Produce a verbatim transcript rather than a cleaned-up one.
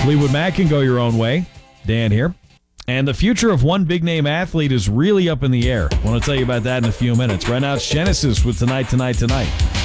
Fleetwood Mac can go your own way. Dan here. And the future of one big-name athlete is really up in the air. I want to tell you about that in a few minutes. Right now, it's Genesis with Tonight, Tonight, Tonight.